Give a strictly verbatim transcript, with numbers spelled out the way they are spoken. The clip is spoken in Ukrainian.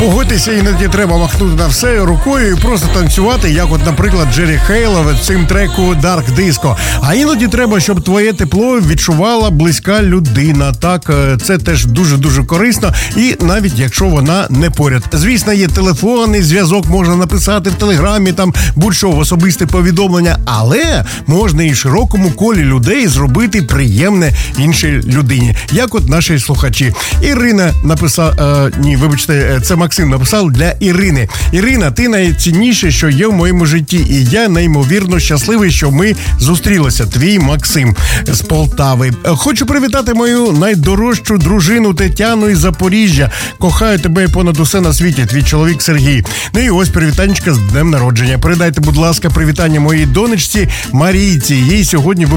Погодьтеся, іноді треба махнути на все рукою і просто танцювати, як от, наприклад, Джері Хейл в цим треку Dark Disco. А іноді треба, щоб твоє тепло відчувала близька людина. Так, це теж дуже-дуже корисно, і навіть якщо вона не поряд. Звісно, є телефонний зв'язок, можна написати в телеграмі, там будь-що в особисте повідомлення, але можна і широкому колі людей зробити приємне іншій людині, як от наші слухачі. Ірина написала, е, ні, вибачте, це Максим написав для Ірини. Ірина, ти найцінніше, що є в моєму житті, і я неймовірно щасливий, що ми зустрілися. Твій Максим з Полтави. Хочу привітати мою найдорожчу дружину Тетяну із Запоріжжя. Кохаю тебе понад усе на світі, твій чоловік Сергій. Ну і ось привітанечка з днем народження. Передайте, будь ласка, привітання моїй донечці Марійці. Їй сьогодні